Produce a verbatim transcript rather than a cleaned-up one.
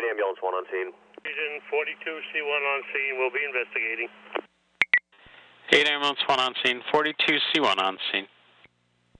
ambulance one on scene. Fusion forty-two C one on scene. We'll be investigating. eight ambulance one on scene. forty-two C one on scene.